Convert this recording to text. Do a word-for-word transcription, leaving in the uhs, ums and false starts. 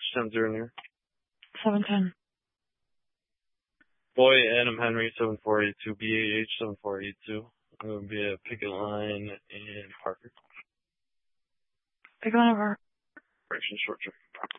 ten zero near. seven ten. Boy, Adam Henry, seven four eight two. B A H, seven four eight two. I'm going to be a picket line in Parker. Picket line over. Correction, short term.